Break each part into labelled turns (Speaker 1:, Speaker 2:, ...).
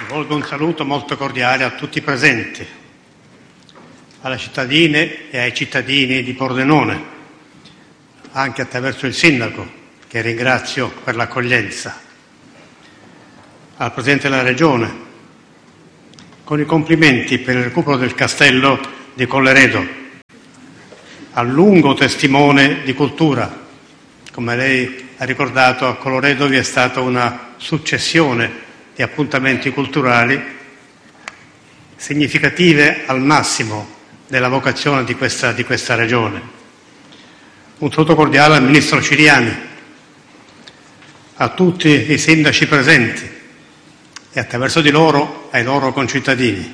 Speaker 1: Rivolgo un saluto molto cordiale a tutti i presenti, alle cittadine e ai cittadini di Pordenone, anche attraverso il sindaco, che ringrazio per l'accoglienza, al Presidente della Regione, con i complimenti per il recupero del castello di Colleredo, al lungo testimone di cultura. Come lei ha ricordato, a Colleredo vi è stata una successione di appuntamenti culturali significative al massimo della vocazione di questa regione. Un saluto cordiale al Ministro Ciriani, a tutti i sindaci presenti e attraverso di loro ai loro concittadini,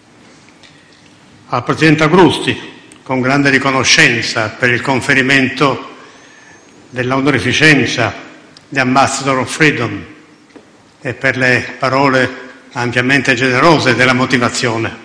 Speaker 1: al Presidente Agrusti, con grande riconoscenza per il conferimento dell'onorificenza di Ambassador of Freedom e per le parole ampiamente generose della motivazione.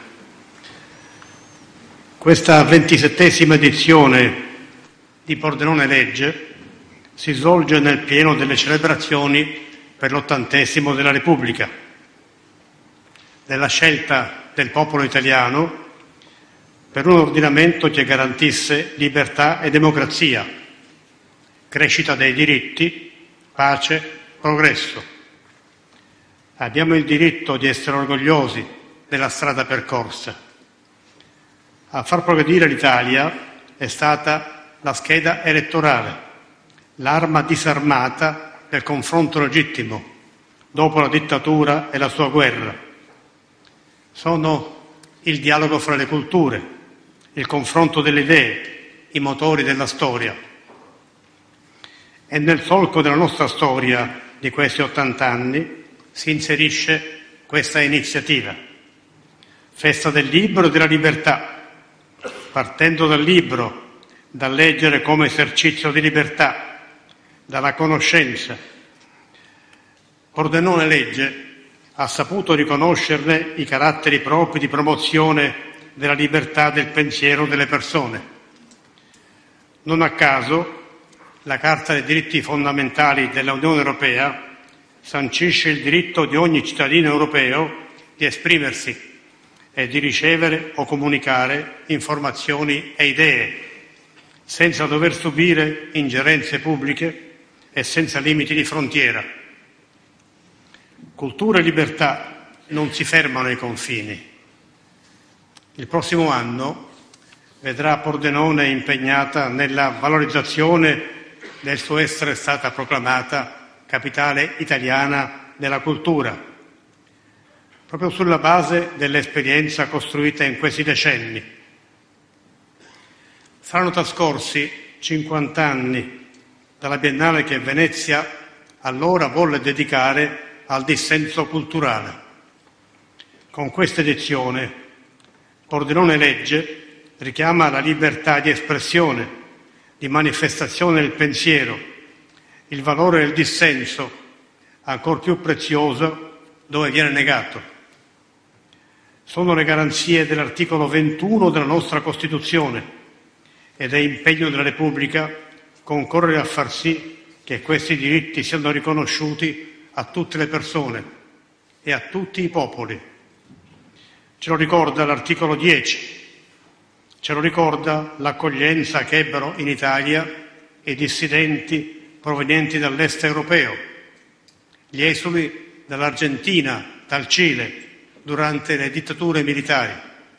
Speaker 1: Questa 27ª edizione di Pordenone Legge si svolge nel pieno delle celebrazioni per l'80° della Repubblica, della scelta del popolo italiano per un ordinamento che garantisse libertà e democrazia, crescita dei diritti, pace, progresso. Abbiamo il diritto di essere orgogliosi della strada percorsa. A far progredire l'Italia è stata la scheda elettorale, l'arma disarmata del confronto legittimo dopo la dittatura e la sua guerra. Sono il dialogo fra le culture, il confronto delle idee, i motori della storia. E nel solco della nostra storia di questi 80 anni si inserisce questa iniziativa, Festa del Libro e della Libertà, partendo dal libro, da leggere come esercizio di libertà, dalla conoscenza. Pordenone Legge ha saputo riconoscerne i caratteri propri di promozione della libertà del pensiero delle persone. Non a caso la Carta dei diritti fondamentali dell'Unione Europea sancisce il diritto di ogni cittadino europeo di esprimersi e di ricevere o comunicare informazioni e idee, senza dover subire ingerenze pubbliche e senza limiti di frontiera. Cultura e libertà non si fermano ai confini. Il prossimo anno vedrà Pordenone impegnata nella valorizzazione del suo essere stata proclamata capitale italiana della cultura, proprio sulla base dell'esperienza costruita in questi decenni. Saranno trascorsi 50 anni dalla Biennale che Venezia allora volle dedicare al dissenso culturale. Con questa edizione Pordenone Legge richiama la libertà di espressione, di manifestazione del pensiero, il valore del dissenso, ancor più prezioso dove viene negato. Sono le garanzie dell'articolo 21 della nostra Costituzione ed è impegno della Repubblica concorrere a far sì che questi diritti siano riconosciuti a tutte le persone e a tutti i popoli. Ce lo ricorda l'articolo 10, ce lo ricorda l'accoglienza che ebbero in Italia i dissidenti provenienti dall'est europeo, gli esuli dall'Argentina, dal Cile, durante le dittature militari.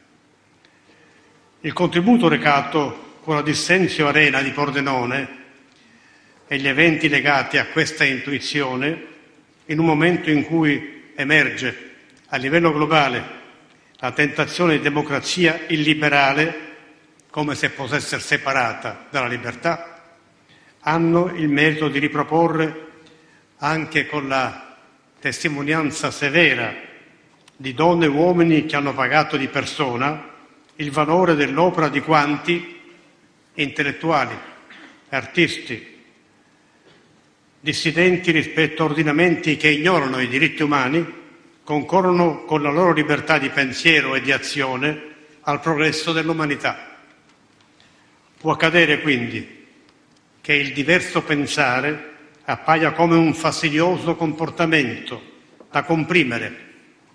Speaker 1: Il contributo recato con la Dissensio Arena di Pordenone e gli eventi legati a questa intuizione, in un momento in cui emerge a livello globale la tentazione di democrazia illiberale, come se possa essere separata dalla libertà, hanno il merito di riproporre, anche con la testimonianza severa di donne e uomini che hanno pagato di persona, il valore dell'opera di quanti, intellettuali, artisti, dissidenti rispetto a ordinamenti che ignorano i diritti umani, concorrono con la loro libertà di pensiero e di azione al progresso dell'umanità. Può accadere quindi che il diverso pensare appaia come un fastidioso comportamento da comprimere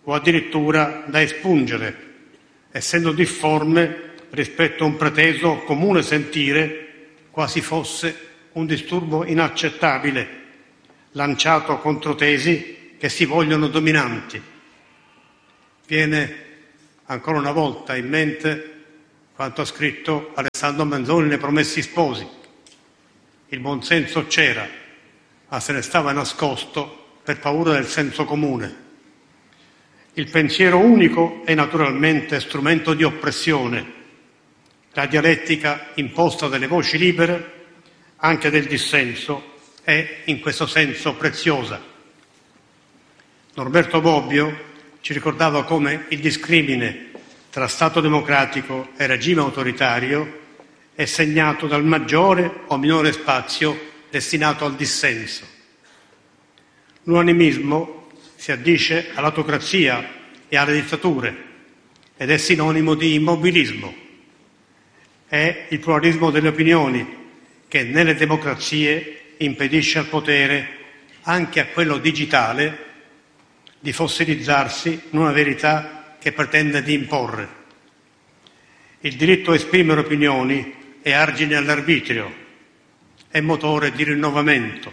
Speaker 1: o addirittura da espungere, essendo difforme rispetto a un preteso comune sentire, quasi fosse un disturbo inaccettabile, lanciato contro tesi che si vogliono dominanti. Viene ancora una volta in mente quanto ha scritto Alessandro Manzoni nei Promessi Sposi. Il buonsenso c'era, ma se ne stava nascosto per paura del senso comune. Il pensiero unico è naturalmente strumento di oppressione. La dialettica imposta dalle voci libere, anche del dissenso, è in questo senso preziosa. Norberto Bobbio ci ricordava come il discrimine tra Stato democratico e regime autoritario è segnato dal maggiore o minore spazio destinato al dissenso. L'unanimismo si addice all'autocrazia e alle dittature ed è sinonimo di immobilismo. È il pluralismo delle opinioni che nelle democrazie impedisce al potere, anche a quello digitale, di fossilizzarsi in una verità che pretende di imporre. Il diritto a esprimere opinioni è argine all'arbitrio, è motore di rinnovamento.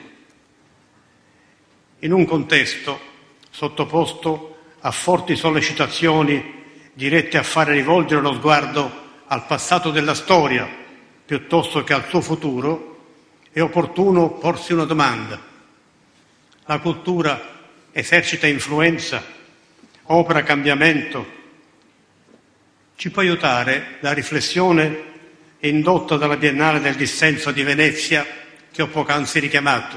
Speaker 1: In un contesto sottoposto a forti sollecitazioni dirette a fare rivolgere lo sguardo al passato della storia piuttosto che al suo futuro, è opportuno porsi una domanda. La cultura esercita influenza, opera cambiamento? Ci può aiutare la riflessione indotta dalla Biennale del Dissenso di Venezia che ho poc'anzi richiamato.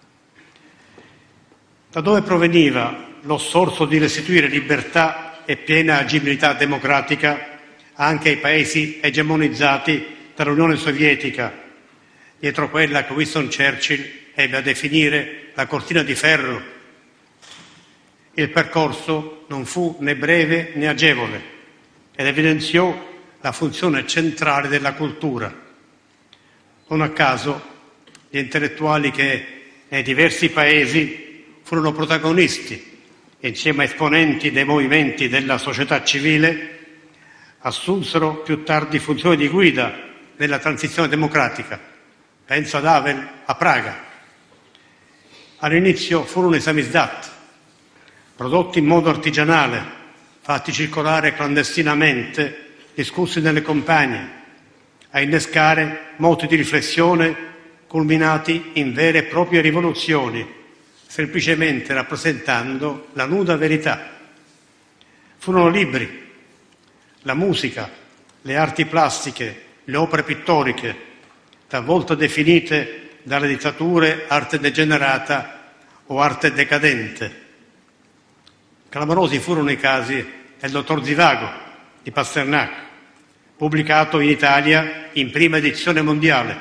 Speaker 1: Da dove proveniva lo sforzo di restituire libertà e piena agibilità democratica anche ai paesi egemonizzati dall'Unione Sovietica, dietro quella che Winston Churchill ebbe a definire la cortina di ferro? Il percorso non fu né breve né agevole ed evidenziò la funzione centrale della cultura. Non a caso gli intellettuali che nei diversi paesi furono protagonisti, insieme a esponenti dei movimenti della società civile, assunsero più tardi funzioni di guida nella transizione democratica. Penso ad Havel a Praga. All'inizio furono i samizdat, prodotti in modo artigianale, fatti circolare clandestinamente, discussi nelle campagne, a innescare moti di riflessione culminati in vere e proprie rivoluzioni, semplicemente rappresentando la nuda verità. Furono libri, la musica, le arti plastiche, le opere pittoriche, talvolta definite dalle dittature arte degenerata o arte decadente. Clamorosi furono i casi del dottor Zivago di Pasternak, pubblicato in Italia in prima edizione mondiale.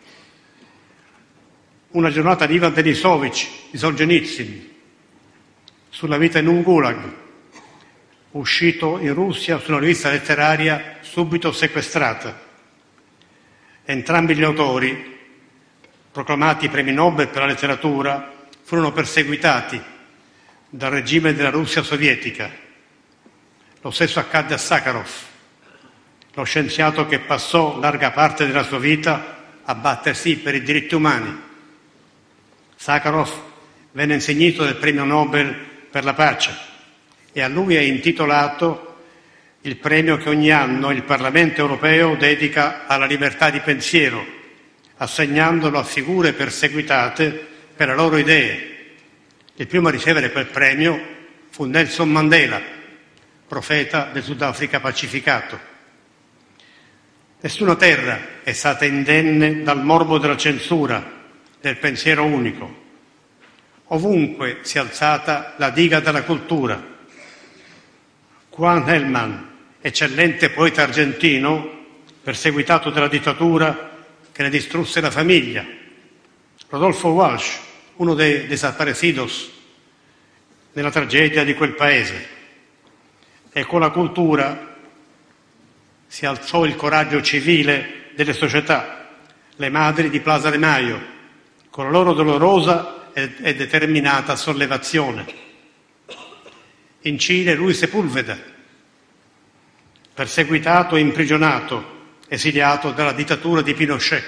Speaker 1: Una giornata di Ivan Denisovich di Solzhenitsyn sulla vita in un gulag, uscito in Russia su una rivista letteraria subito sequestrata. Entrambi gli autori, proclamati premi Nobel per la letteratura, furono perseguitati dal regime della Russia sovietica. Lo stesso accadde a Sakharov, lo scienziato che passò larga parte della sua vita a battersi per i diritti umani. Sakharov venne insignito del premio Nobel per la pace e a lui è intitolato il premio che ogni anno il Parlamento europeo dedica alla libertà di pensiero, assegnandolo a figure perseguitate per le loro idee. Il primo a ricevere quel premio fu Nelson Mandela, profeta del Sudafrica pacificato. Nessuna terra è stata indenne dal morbo della censura, del pensiero unico. Ovunque si è alzata la diga della cultura. Juan Elman, eccellente poeta argentino, perseguitato dalla dittatura che ne distrusse la famiglia. Rodolfo Walsh, uno dei desaparecidos nella tragedia di quel paese. E con la cultura si alzò il coraggio civile delle società, le madri di Plaza de Mayo, con la loro dolorosa e determinata sollevazione. in Cile Luis Sepúlveda, perseguitato e imprigionato, esiliato dalla dittatura di Pinochet.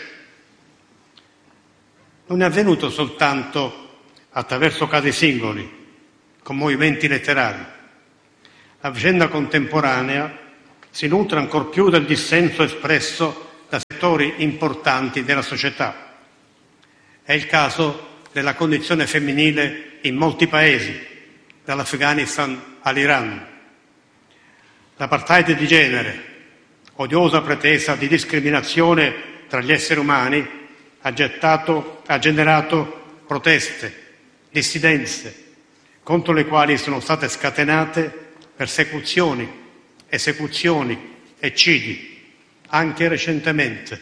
Speaker 1: Non è avvenuto soltanto attraverso casi singoli, con movimenti letterari. La vicenda contemporanea si nutre ancor più del dissenso espresso da settori importanti della società. È il caso della condizione femminile in molti paesi, dall'Afghanistan all'Iran. L'apartheid di genere, odiosa pretesa di discriminazione tra gli esseri umani, ha generato proteste, dissidenze, contro le quali sono state scatenate persecuzioni, esecuzioni, eccidi, anche recentemente.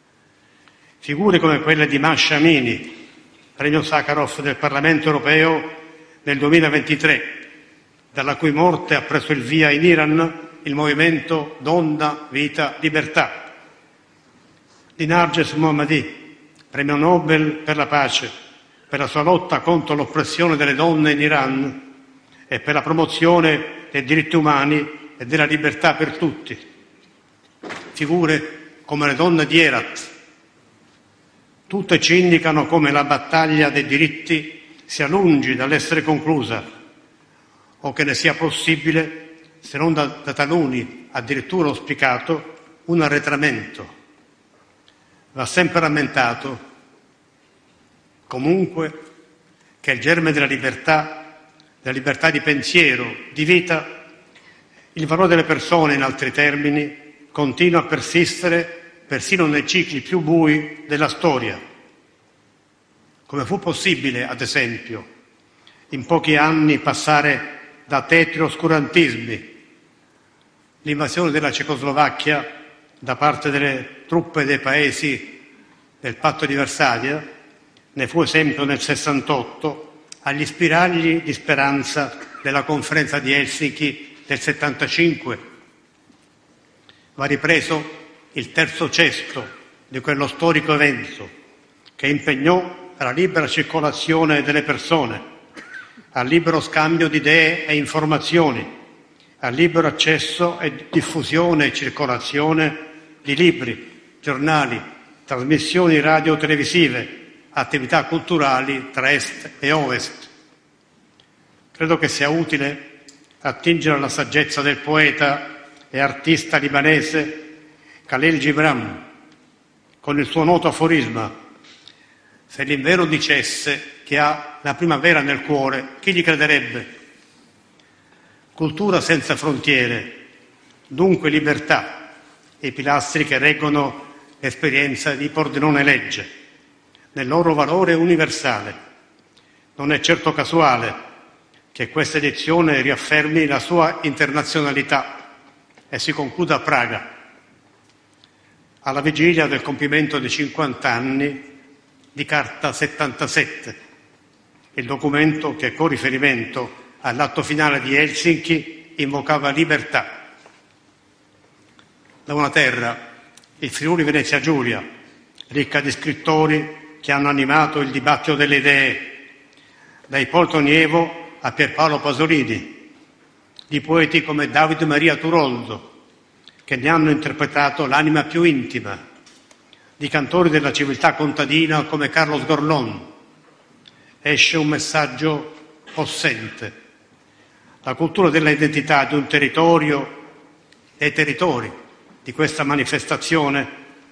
Speaker 1: Figure come quelle di Masha Amini, premio Sakharov del Parlamento europeo nel 2023, dalla cui morte ha preso il via in Iran il movimento Donna, Vita, Libertà. Di Narges Mohammadi, premio Nobel per la pace, per la sua lotta contro l'oppressione delle donne in Iran e per la promozione dei diritti umani e della libertà per tutti. Figure come le donne di Herat. Tutte ci indicano come la battaglia dei diritti sia lungi dall'essere conclusa o che ne sia possibile, se non da taluni addirittura auspicato, un arretramento. Va sempre rammentato, comunque, che il germe della libertà di pensiero, di vita, il valore delle persone, in altri termini, continua a persistere persino nei cicli più bui della storia. Come fu possibile, ad esempio, in pochi anni passare da tetri oscurantismi, l'invasione della Cecoslovacchia da parte delle truppe dei paesi del Patto di Varsavia, ne fu esempio nel 68, agli spiragli di speranza della conferenza di Helsinki del 75. Va ripreso il terzo cesto di quello storico evento che impegnò la libera circolazione delle persone, al libero scambio di idee e informazioni, al libero accesso e diffusione e circolazione di libri, giornali, trasmissioni radio-televisive, attività culturali tra est e ovest. Credo che sia utile attingere alla saggezza del poeta e artista libanese Khalil Gibran, con il suo noto aforisma: se l'inverno dicesse che ha la primavera nel cuore, chi gli crederebbe? Cultura senza frontiere, dunque libertà, i pilastri che reggono l'esperienza di Pordenone legge, nel loro valore universale. Non è certo casuale che questa edizione riaffermi la sua internazionalità e si concluda a Praga, alla vigilia del compimento di 50 anni di Carta 77, il documento che con riferimento all'atto finale di Helsinki invocava libertà. Da una terra, il Friuli Venezia Giulia, ricca di scrittori che hanno animato il dibattito delle idee, da Ippolito Nievo a Pierpaolo Pasolini, di poeti come David Maria Turoldo, che ne hanno interpretato l'anima più intima, di cantori della civiltà contadina come Carlos Gorlón. Esce un messaggio possente. La cultura della identità di un territorio e i territori di questa manifestazione,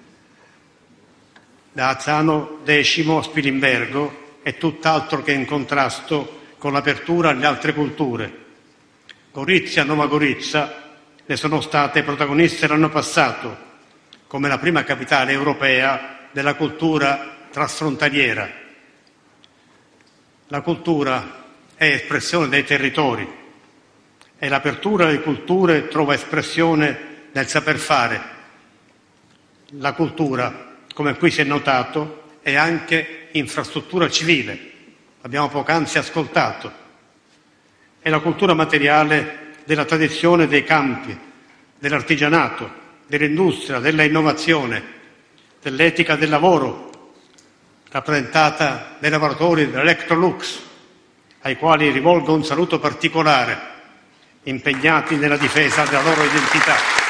Speaker 1: da Azzano X a Spilimbergo, è tutt'altro che in contrasto con l'apertura alle altre culture. Gorizia e Nova Gorica ne sono state protagoniste l'anno passato, come la prima capitale europea della cultura transfrontaliera. La cultura è espressione dei territori e l'apertura alle culture trova espressione nel saper fare. La cultura, come qui si è notato, è anche infrastruttura civile, abbiamo poc'anzi ascoltato. È la cultura materiale della tradizione dei campi, dell'artigianato, dell'industria, della innovazione, dell'etica del lavoro, rappresentata dai lavoratori dell'Electrolux, ai quali rivolgo un saluto particolare, impegnati nella difesa della loro identità.